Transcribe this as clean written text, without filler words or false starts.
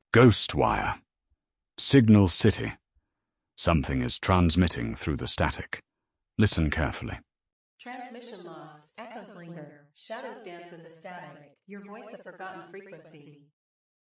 Ghost wire. Signal City. Something is transmitting through the static. Listen carefully. Transmission lost. Echoes linger. Shadows dance in the static. Your voice a forgotten frequency.